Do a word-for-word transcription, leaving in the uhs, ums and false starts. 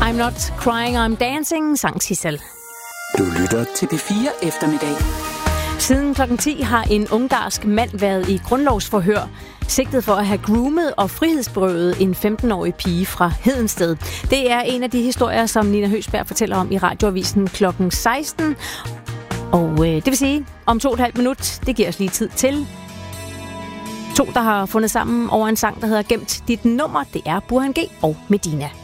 I'm Not Crying, I'm Dancing, sang Sissel. Du lytter til P fire Eftermiddag. Siden klokken ti har en ungarsk mand været i grundlovsforhør, sigtet for at have groomet og frihedsberøvet en femten-årig pige fra Hedensted. Det er en af de historier, som Nina Høsberg fortæller om i radioavisen klokken seksten. Og øh, det vil sige, om to og et halvt minut, det giver os lige tid til to, der har fundet sammen over en sang, der hedder Gemt dit nummer. Det er Burhan G og Medina.